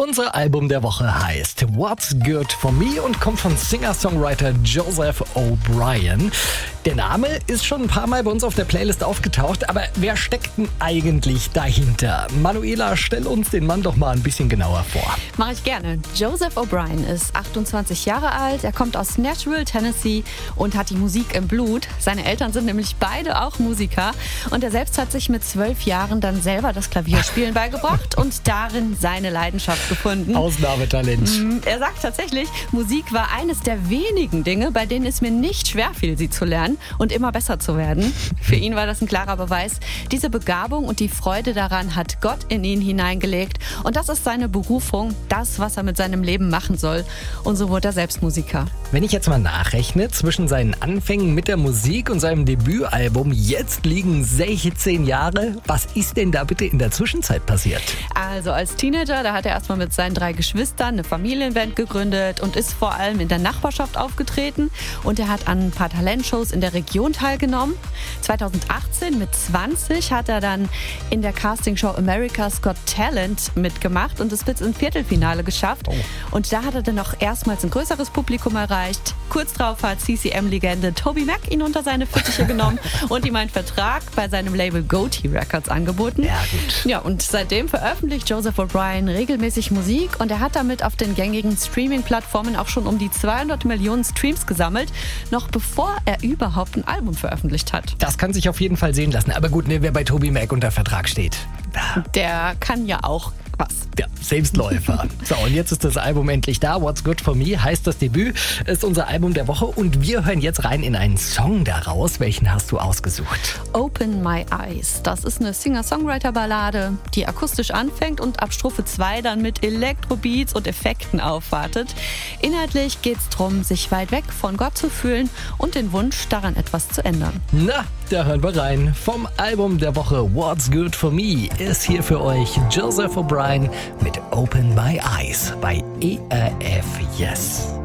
Unser Album der Woche heißt What's Good For Me und kommt von Singer-Songwriter Joseph O'Brien. Der Name ist schon ein paar Mal bei uns auf der Playlist aufgetaucht, aber wer steckt denn eigentlich dahinter? Manuela, stell uns den Mann doch mal ein bisschen genauer vor. Mache ich gerne. Joseph O'Brien ist 28 Jahre alt, er kommt aus Nashville, Tennessee und hat die Musik im Blut. Seine Eltern sind nämlich beide auch Musiker und er selbst hat sich mit 12 Jahren dann selber das Klavierspielen beigebracht und darin seine Leidenschaft gefunden. Ausnahmetalent. Er sagt tatsächlich, Musik war eines der wenigen Dinge, bei denen es mir nicht schwerfiel, sie zu lernen und immer besser zu werden. Für ihn war das ein klarer Beweis. Diese Begabung und die Freude daran hat Gott in ihn hineingelegt und das ist seine Berufung, das, was er mit seinem Leben machen soll. Und so wurde er selbst Musiker. Wenn ich jetzt mal nachrechne, zwischen seinen Anfängen mit der Musik und seinem Debütalbum, jetzt liegen 16 Jahre. Was ist denn da bitte in der Zwischenzeit passiert? Also als Teenager, da hat er erstmal mit seinen 3 Geschwistern eine Familienband gegründet und ist vor allem in der Nachbarschaft aufgetreten. Und er hat an ein paar Talentshows in der Region teilgenommen. 2018 mit 20 hat er dann in der Castingshow America's Got Talent mitgemacht und es bis ins Viertelfinale geschafft. Oh. Und da hat er dann auch erstmals ein größeres Publikum erreicht. Kurz darauf hat CCM-Legende Toby Mac ihn unter seine Fittiche genommen und ihm einen Vertrag bei seinem Label Goatee Records angeboten. Ja, gut. Ja, und seitdem veröffentlicht Joseph O'Brien regelmäßig Musik und er hat damit auf den gängigen Streaming-Plattformen auch schon um die 200 Millionen Streams gesammelt, noch bevor er überhaupt ein Album veröffentlicht hat. Das kann sich auf jeden Fall sehen lassen. Aber gut, wer bei Toby Mac unter Vertrag steht. Der kann ja auch was. Ja, Selbstläufer. So, und jetzt ist das Album endlich da. What's Good For Me heißt das Debüt, ist unser Album der Woche und wir hören jetzt rein in einen Song daraus. Welchen hast du ausgesucht? Open My Eyes. Das ist eine Singer-Songwriter-Ballade, die akustisch anfängt und ab Strophe 2 dann mit Elektrobeats und Effekten aufwartet. Inhaltlich geht es darum, sich weit weg von Gott zu fühlen und den Wunsch, daran etwas zu ändern. Na, da hören wir rein. Vom Album der Woche What's Good For Me ist hier für euch Joseph O'Brien mit Open My Eyes bei ERF Yes.